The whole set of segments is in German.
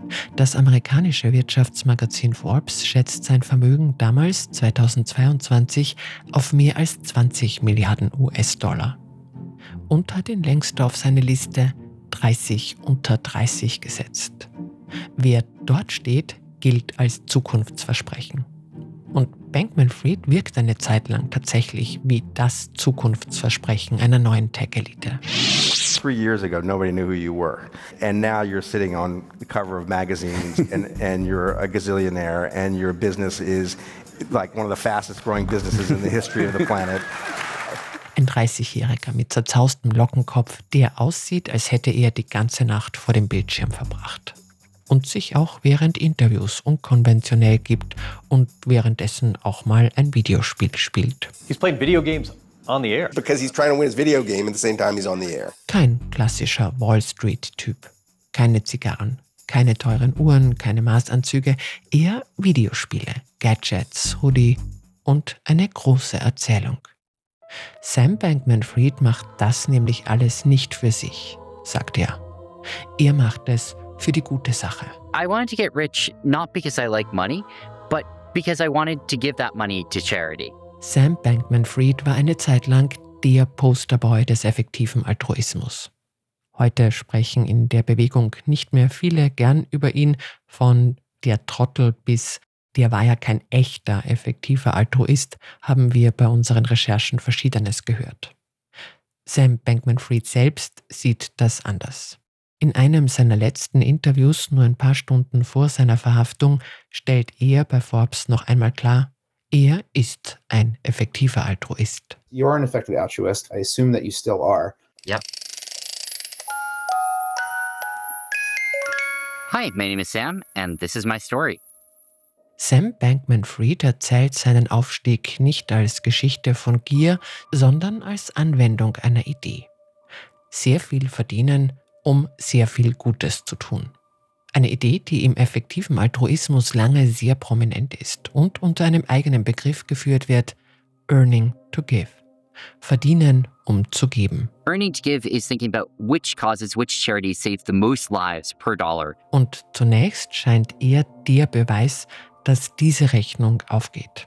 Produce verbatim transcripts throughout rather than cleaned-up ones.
Das amerikanische Wirtschaftsmagazin Forbes schätzt sein Vermögen damals, zweitausendzweiundzwanzig, auf mehr als zwanzig Milliarden U S-Dollar und hat ihn längst auf seine Liste dreißig unter dreißig gesetzt. Wer dort steht, gilt als Zukunftsversprechen. Und Bankman-Fried wirkt eine Zeit lang tatsächlich wie das Zukunftsversprechen einer neuen Tech-Elite. Three years ago, nobody knew who you were. And now you're sitting on the cover of magazines and, and you're a gazillionaire and your business is like one of the fastest growing businesses in the history of the planet. Ein dreißigjähriger mit zerzaustem Lockenkopf, der aussieht, als hätte er die ganze Nacht vor dem Bildschirm verbracht. Und sich auch während Interviews unkonventionell gibt und währenddessen auch mal ein Videospiel spielt. He's playing video games on the air. Because he's trying to win his video game at the same time he's on the air. Kein klassischer Wall Street-Typ. Keine Zigarren, keine teuren Uhren, keine Maßanzüge, eher Videospiele, Gadgets, Hoodie und eine große Erzählung. Sam Bankman-Fried macht das nämlich alles nicht für sich, sagt er. Er macht es für die gute Sache. I wanted to get rich not because I like money, but because I wanted to give that money to charity. Sam Bankman-Fried war eine Zeit lang der Posterboy des effektiven Altruismus. Heute sprechen in der Bewegung nicht mehr viele gern über ihn, von der Trottel bis der war ja kein echter, effektiver Altruist, haben wir bei unseren Recherchen Verschiedenes gehört. Sam Bankman-Fried selbst sieht das anders. In einem seiner letzten Interviews, nur ein paar Stunden vor seiner Verhaftung, stellt er bei Forbes noch einmal klar, er ist ein effektiver Altruist. You're an effective altruist. I assume that you still are. Yep. Hi, my name is Sam, and this is my story. Sam Bankman-Fried erzählt seinen Aufstieg nicht als Geschichte von Gier, sondern als Anwendung einer Idee. Sehr viel verdienen, um sehr viel Gutes zu tun. Eine Idee, die im effektiven Altruismus lange sehr prominent ist und unter einem eigenen Begriff geführt wird: Earning to Give. Verdienen, um zu geben. Earning to give is thinking about which causes, which charities save the most lives per dollar. Und zunächst scheint er der Beweis, dass diese Rechnung aufgeht.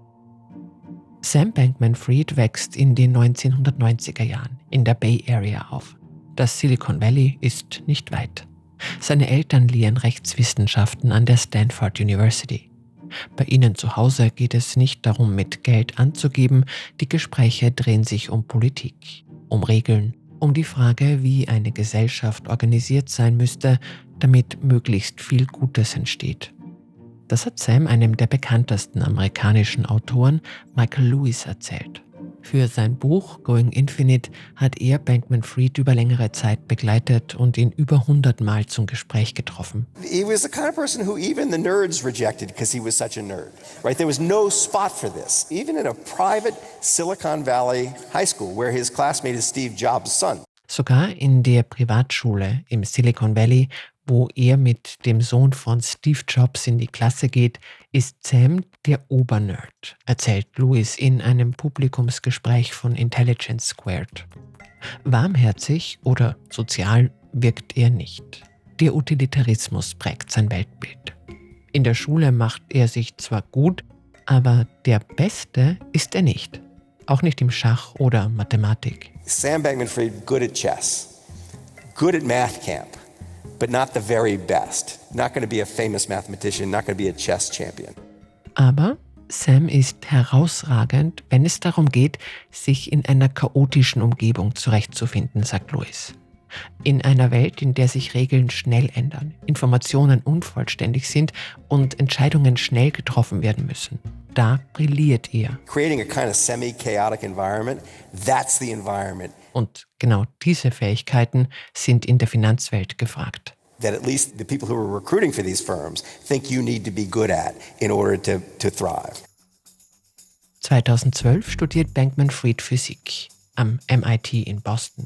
Sam Bankman-Fried wächst in den neunzehnhundertneunziger Jahren in der Bay Area auf. Das Silicon Valley ist nicht weit. Seine Eltern lehren Rechtswissenschaften an der Stanford University. Bei ihnen zu Hause geht es nicht darum, mit Geld anzugeben, die Gespräche drehen sich um Politik, um Regeln, um die Frage, wie eine Gesellschaft organisiert sein müsste, damit möglichst viel Gutes entsteht. Das hat Sam einem der bekanntesten amerikanischen Autoren, Michael Lewis, erzählt. Für sein Buch Going Infinite hat er Bankman-Fried über längere Zeit begleitet und ihn über hundert Mal zum Gespräch getroffen. He was the kind of person who even the nerds rejected because he was such a nerd, right? There was no spot for this. Even in a private Silicon Valley high school where his classmate is Steve Jobs' son. Sogar in der Privatschule im Silicon Valley, wo er mit dem Sohn von Steve Jobs in die Klasse geht, ist Sam der Obernerd, erzählt Lewis in einem Publikumsgespräch von Intelligence Squared. Warmherzig oder sozial wirkt er nicht. Der Utilitarismus prägt sein Weltbild. In der Schule macht er sich zwar gut, aber der Beste ist er nicht. Auch nicht im Schach oder Mathematik. Sam Bankman-Fried, good at chess, good at math camp, but not the very best. Not going to be a famous mathematician, not going to be a chess champion. Aber Sam ist herausragend, wenn es darum geht, sich in einer chaotischen Umgebung zurechtzufinden, sagt Lewis. In einer Welt, in der sich Regeln schnell ändern, Informationen unvollständig sind und Entscheidungen schnell getroffen werden müssen. Da brilliert er. Creating a kind of semi-chaotic environment, that's the environment. Und genau diese Fähigkeiten sind in der Finanzwelt gefragt. That at least the people who are recruiting for these firms think you need to be good at in order to, to thrive. zweitausendzwölf studiert Bankman-Fried Physik am M I T in Boston.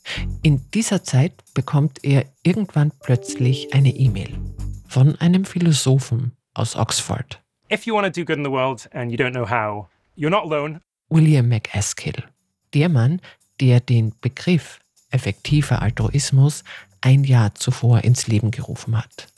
In dieser Zeit bekommt er irgendwann plötzlich eine E-Mail von einem Philosophen aus Oxford. If you want to do good in the world and you don't know how, you're not alone. William MacAskill, der Mann, der den Begriff effektiver Altruismus ein Jahr zuvor ins Leben gerufen hat.